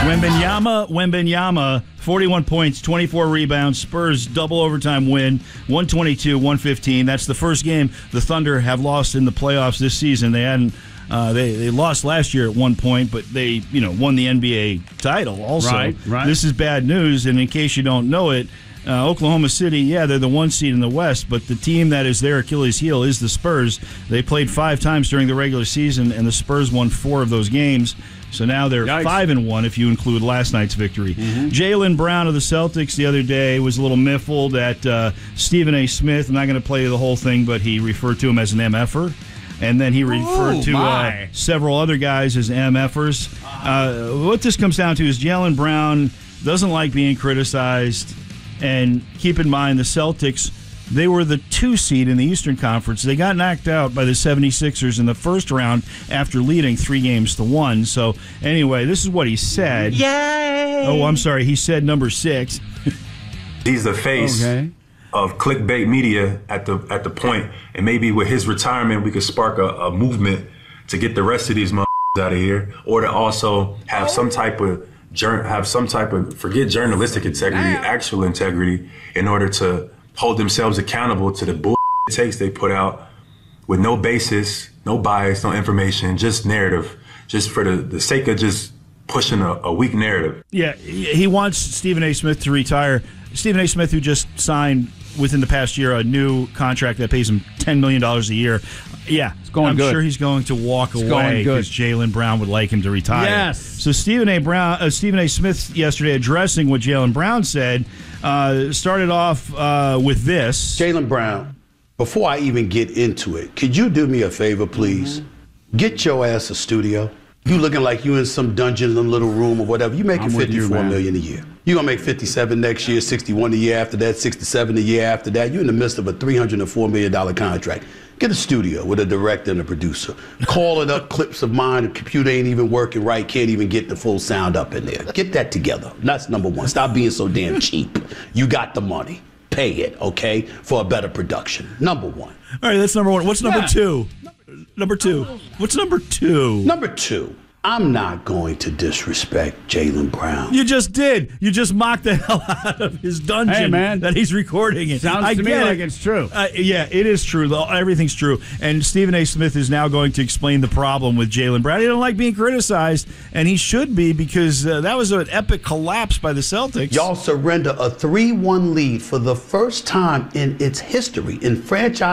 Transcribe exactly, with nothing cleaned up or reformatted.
Wembanyama, Wembanyama, forty-one points, twenty-four rebounds. Spurs double overtime win, one twenty-two one fifteen. That's the first game the Thunder have lost in the playoffs this season. They hadn't. Uh, they they lost last year at one point, but they you know won the N B A title also. Right, right. This is bad news, and in case you don't know it, uh, Oklahoma City, yeah, they're the one seed in the West, but the team that is their Achilles heel is the Spurs. They played five times during the regular season, and the Spurs won four of those games. So now they're Yikes. five and one if you include last night's victory. Mm-hmm. Jaylen Brown of the Celtics the other day was a little miffled at uh, Stephen A. Smith. I'm not going to play the whole thing, but he referred to him as an M F-er. And then he referred Ooh, to uh, several other guys as M F-ers. Uh, what this comes down to is Jaylen Brown doesn't like being criticized. And keep in mind, the Celtics, they were the two seed in the Eastern Conference. They got knocked out by the seventy-sixers in the first round after leading three games to one. So anyway, this is what he said. Yay! Oh, I'm sorry. He said number six. He's the face Okay. of clickbait media at the at the point, and maybe with his retirement, we could spark a, a movement to get the rest of these motherfuckers out of here, or to also have some type of jour- have some type of forget journalistic integrity, actual integrity, in order to hold themselves accountable to the bull takes they put out with no basis, no bias, no information, just narrative, just for the, the sake of just pushing a, a weak narrative. Yeah, he wants Stephen A. Smith to retire. Stephen A. Smith, who just signed within the past year a new contract that pays him ten million dollars a year. Yeah, It's going I'm good. sure he's going to walk It's away going good. because Jaylen Brown would like him to retire. Yes. So Stephen A. Brown, uh, Stephen A. Smith yesterday addressing what Jaylen Brown said, uh, started off uh, with this. Jaylen Brown, before I even get into it, could you do me a favor, please? Mm-hmm. Get your ass a studio. You looking like you in some dungeon, some little room or whatever. You making I'm with you, fifty-four man. million a year. You gonna make fifty-seven next year, sixty-one the year after that, sixty-seven the year after that. You're in the midst of a three hundred four million dollars contract. Get a studio with a director and a producer. Call it up clips of mine. The computer ain't even working right. Can't even get the full sound up in there. Get that together. That's number one. Stop being so damn cheap. You got the money. Pay it, okay, for a better production. Number one. All right, that's number one. What's number Yeah. two? Number two. What's number two? Number two, I'm not going to disrespect Jaylen Brown. You just did. You just mocked the hell out of his dungeon Hey, man. that he's recording in. Sounds I to me get like it. it's true. Uh, yeah, it is true. The- Everything's true. And Stephen A. Smith is now going to explain the problem with Jaylen Brown. He doesn't like being criticized, and he should be because uh, that was an epic collapse by the Celtics. Y'all surrender a three one lead for the first time in its history in franchise